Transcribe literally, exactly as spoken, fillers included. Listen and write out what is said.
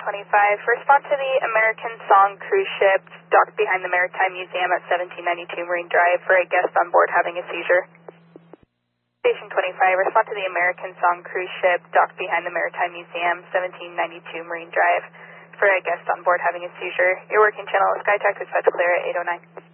twenty-five. Respond to the American Song cruise ship docked behind the Maritime Museum at seventeen ninety-two Marine Drive for a guest on board having a seizure. Station twenty-five, respond to the American Song cruise ship docked behind the Maritime Museum, seventeen ninety-two Marine Drive for a guest on board having a seizure. Your working channel is SkyTac, dispatch clear at eight oh nine.